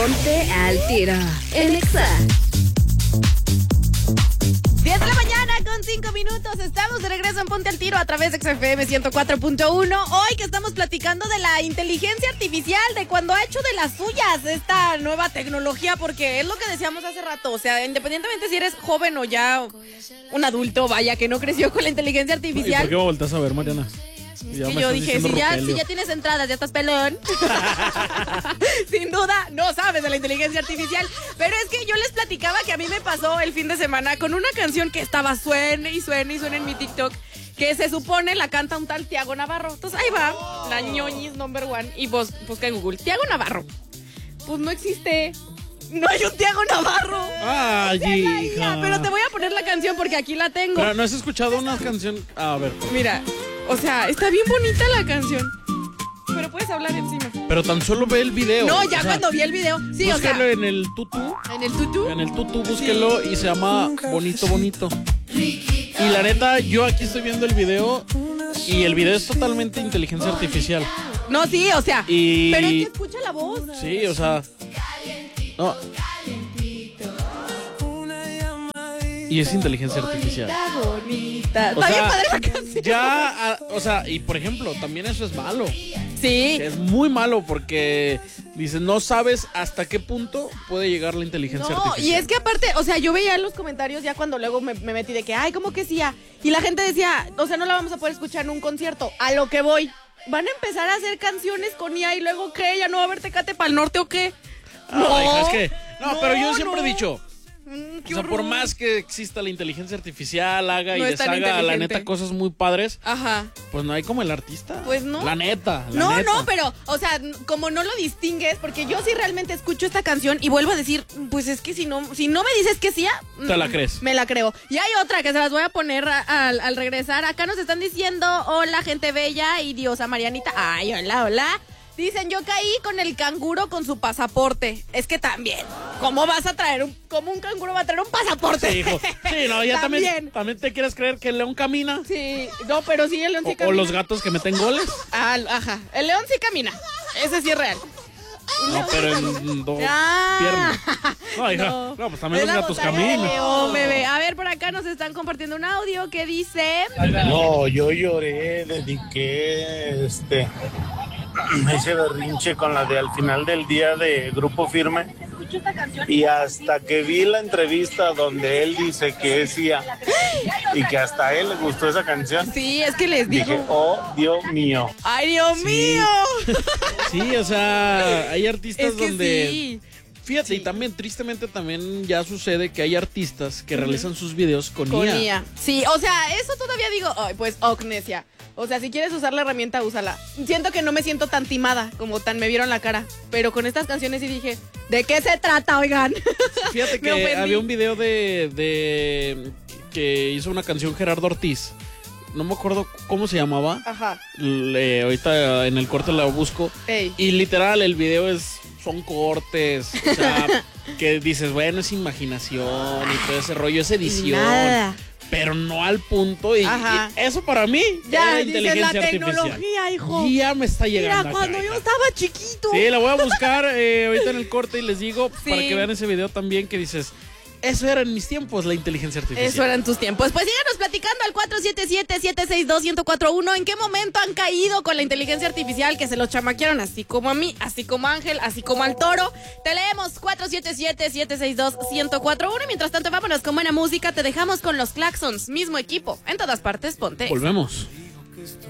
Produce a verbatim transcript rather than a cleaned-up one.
Ponte al tiro. En Exa. diez de la mañana con cinco minutos. Estamos de regreso en Ponte al Tiro a través de X F M ciento cuatro punto uno. Hoy que estamos platicando de la inteligencia artificial, de cuando ha hecho de las suyas esta nueva tecnología, porque es lo que decíamos hace rato. O sea, independientemente si eres joven o ya un adulto, vaya, que no creció con la inteligencia artificial. ¿Y por qué me volteas a ver, Mariana? Es que yo dije, si ya, si ya tienes entradas, ya estás pelón. Sin duda, no sabes de la inteligencia artificial. Pero es que yo les platicaba que a mí me pasó el fin de semana con una canción que estaba suene y suene y suene en mi TikTok, que se supone la canta un tal Tiago Navarro. Entonces ahí va, la ñoñis number one. Y vos busca en Google, Tiago Navarro. Pues no existe. No hay un Tiago Navarro. Ay, o sea, hija. hija. Pero te voy a poner la canción porque aquí la tengo. Pero ¿no has escuchado una canción? A ver. Mira, o sea, está bien bonita la canción. Pero puedes hablar encima. Pero tan solo ve el video. No, ya o sea, cuando vi el video. Sí, o sea. Búsquelo en el tutu. ¿En el tutu? En el tutu, búsquelo, sí. Y se llama Bonito Bonito. Y la neta, yo aquí estoy viendo el video y el video es totalmente inteligencia artificial. No, sí, o sea. Y... pero es que escucha la voz. Sí, o sea. No. Y es inteligencia artificial. Está bonita. O Está sea, bien padre la canción. Ya, o sea, y por ejemplo, también eso es malo. Sí. Es muy malo porque dices, no sabes hasta qué punto puede llegar la inteligencia No, artificial. y es que aparte, o sea, yo veía en los comentarios ya cuando luego me, me metí de que, ay, ¿cómo que sí ya? Y la gente decía, o sea, no la vamos a poder escuchar en un concierto. A lo que voy. ¿Van a empezar a hacer canciones con I A y luego qué? ¿Ya no va a haber Tecate para el norte o qué? No, No, hija, es que, no, no, pero yo siempre no. he dicho, Mm, o sea, por más que exista la inteligencia artificial, haga No y es tan deshaga, la inteligente. neta, cosas muy padres, Ajá. pues no hay como el artista. Pues no. La neta, la No, neta. no, pero, o sea, como no lo distingues, porque yo sí realmente escucho esta canción y vuelvo a decir, pues es que si no, si no me dices que sí, Te la crees. Me la creo. Y hay otra que se las voy a poner a- al, al regresar. Acá nos están diciendo, hola, gente bella y diosa Marianita. Ay, hola, hola. Dicen, yo caí con el canguro con su pasaporte. Es que también, ¿cómo vas a traer un, cómo un canguro va a traer un pasaporte? Sí, hijo. Sí, no, ya también. También. también te quieres creer que el león camina. Sí, no, pero sí, el león sí O, camina. o los gatos que meten goles. Ah, ajá, el león sí camina. Ese sí es real. No, pero en dos Ah. piernas. No, hija. No, No. pues también Es los la gatos montaña de caminan. León, bebé. A ver, por acá nos están compartiendo un audio que dice... No, yo lloré, dediqué, este, ese berrinche con la de al final del día de Grupo Firme. Y hasta que vi la entrevista donde él dice que es I A y que hasta a él le gustó esa canción, Sí, es que les digo... dije, oh, Dios mío. ¡Ay, Dios Sí. mío! Sí, o sea, hay artistas Es que donde... sí. Fíjate, Sí. y también, tristemente, también ya sucede que hay artistas que realizan sus videos con, Con I A. I A. Sí, o sea, eso todavía digo, ay, pues, Ognesia. O sea, si quieres usar la herramienta, úsala. Siento que no me siento tan timada como tan me vieron la cara. Pero con estas canciones sí dije, ¿de qué se trata, oigan? Fíjate Me que ofendí. había un video de, de que hizo una canción Gerardo Ortiz. No me acuerdo cómo se llamaba. Ajá. Le- ahorita en el corte la busco. Ey. Y literal, el video es son cortes. O sea, que dices, bueno, es imaginación y todo ese rollo, es edición. Nada. Pero no al punto. Y, Ajá. y eso para mí Ya, es dices inteligencia la artificial. tecnología, hijo. Y ya me está llegando. Mira, acá, cuando yo hija. estaba chiquito. Sí, la voy a buscar eh, ahorita en el corte y les digo Sí. para que vean ese video también que dices, eso era en mis tiempos, la inteligencia artificial. Eso eran tus tiempos. Pues síganos platicando al cuatro siete siete, siete seis dos, uno cuatro uno. ¿En qué momento han caído con la inteligencia artificial que se los chamaquearon así como a mí, así como a Ángel, así como al toro? Te leemos cuatro siete siete, siete seis dos, uno cuatro uno. Y mientras tanto, vámonos con buena música. Te dejamos con los Claxons, mismo equipo. En todas partes, ponte. Volvemos.